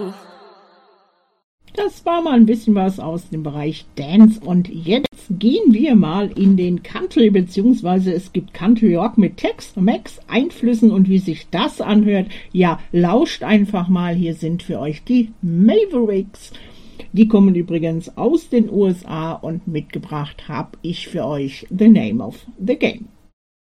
Das war mal ein bisschen was aus dem Bereich Dance und jetzt gehen wir mal in den Country, beziehungsweise es gibt Country Rock mit Tex-Mex Einflüssen und wie sich das anhört, ja, lauscht einfach mal, hier sind für euch die Mavericks. Die kommen übrigens aus den USA und mitgebracht habe ich für euch The Name of the Game.